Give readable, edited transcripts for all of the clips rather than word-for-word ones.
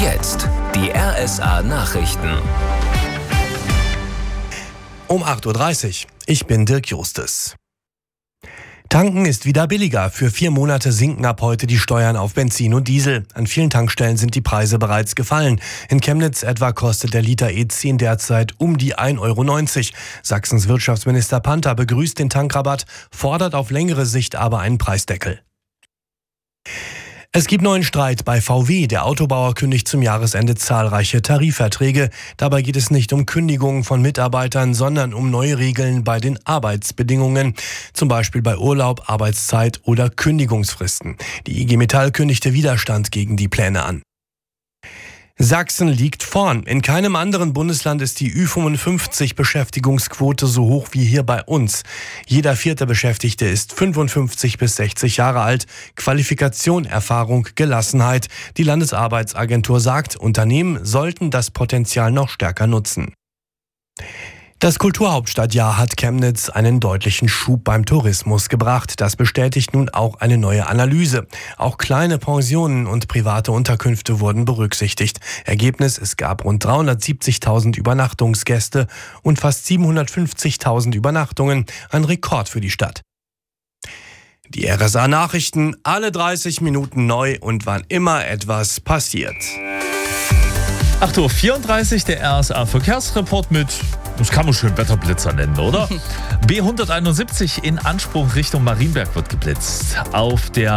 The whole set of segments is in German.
Jetzt die RSA-Nachrichten. Um 8.30 Uhr. Ich bin Dirk Justes. Tanken ist wieder billiger. Für 4 Monate sinken ab heute die Steuern auf Benzin und Diesel. An vielen Tankstellen sind die Preise bereits gefallen. In Chemnitz etwa kostet der Liter E10 derzeit um die 1,90 Euro. Sachsens Wirtschaftsminister Panther begrüßt den Tankrabatt, fordert auf längere Sicht aber einen Preisdeckel. Es gibt neuen Streit bei VW. Der Autobauer kündigt zum Jahresende zahlreiche Tarifverträge. Dabei geht es nicht um Kündigungen von Mitarbeitern, sondern um neue Regeln bei den Arbeitsbedingungen. Zum Beispiel bei Urlaub, Arbeitszeit oder Kündigungsfristen. Die IG Metall kündigte Widerstand gegen die Pläne an. Sachsen liegt vorn. In keinem anderen Bundesland ist die Ü55-Beschäftigungsquote so hoch wie hier bei uns. Jeder 4. Beschäftigte ist 55 bis 60 Jahre alt. Qualifikation, Erfahrung, Gelassenheit. Die Landesarbeitsagentur sagt, Unternehmen sollten das Potenzial noch stärker nutzen. Das Kulturhauptstadtjahr hat Chemnitz einen deutlichen Schub beim Tourismus gebracht. Das bestätigt nun auch eine neue Analyse. Auch kleine Pensionen und private Unterkünfte wurden berücksichtigt. Ergebnis: Es gab rund 370.000 Übernachtungsgäste und fast 750.000 Übernachtungen. Ein Rekord für die Stadt. Die RSA-Nachrichten, alle 30 Minuten neu und wann immer etwas passiert. 8.34 Uhr, der RSA-Verkehrsreport mit, das kann man schön Wetterblitzer nennen, oder? B171 in Anspruch Richtung Marienberg wird geblitzt. Auf der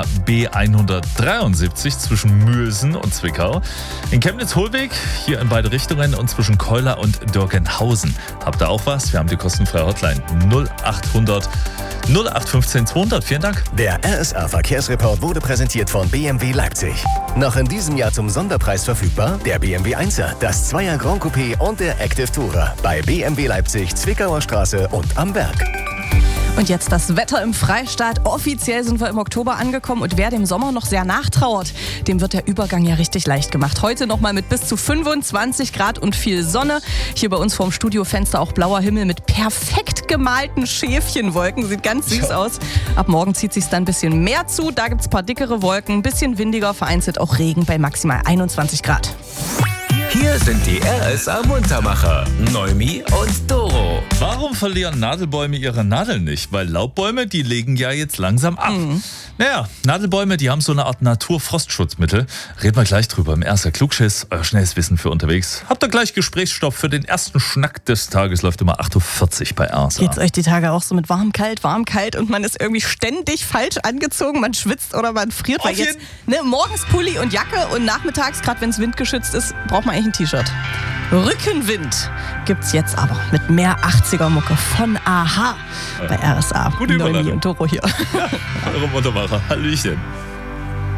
B173 zwischen Mülsen und Zwickau. In Chemnitz-Hohlweg, hier in beide Richtungen und zwischen Keuler und Dörgenhausen. Habt ihr auch was? Wir haben die kostenfreie Hotline 0800 0815 200. Vielen Dank. Der RSA-Verkehrsreport wurde präsentiert von BMW Leipzig. Noch in diesem Jahr zum Sonderpreis verfügbar der BMW 1er, das 2er Grand Coupé und der Active Tourer bei BMW Leipzig, Zwickauer Straße und am Berg. Und jetzt das Wetter im Freistaat. Offiziell sind wir im Oktober angekommen und wer dem Sommer noch sehr nachtrauert, dem wird der Übergang ja richtig leicht gemacht. Heute nochmal mit bis zu 25 Grad und viel Sonne. Hier bei uns vorm Studiofenster auch blauer Himmel mit perfekt gemalten Schäfchenwolken. Sieht ganz süß aus. Ab morgen zieht sich dann ein bisschen mehr zu. Da gibt es ein paar dickere Wolken, ein bisschen windiger, vereinzelt auch Regen bei maximal 21 Grad. Hier sind die RSA-Muntermacher, Noemi und Doro. Warum verlieren Nadelbäume ihre Nadeln nicht? Weil Laubbäume, die legen ja jetzt langsam ab. Naja, Nadelbäume, die haben so eine Art Naturfrostschutzmittel. Reden wir gleich drüber im RSA Klugschiss, euer schnelles Wissen für unterwegs. Habt ihr gleich Gesprächsstoff für den ersten Schnack des Tages, läuft immer 8.40 Uhr bei RSA. Geht's euch die Tage auch so mit warm, kalt und man ist irgendwie ständig falsch angezogen, man schwitzt oder man friert, weil jetzt morgens Pulli und Jacke und nachmittags, gerade wenn es windgeschützt ist, braucht man eigentlich ein T-Shirt. Rückenwind gibt's jetzt aber mit mehr 80er-Mucke von Aha bei RSA. Gute Noemi und Doro hier. Ja, eure Muntermacher. Hallöchen.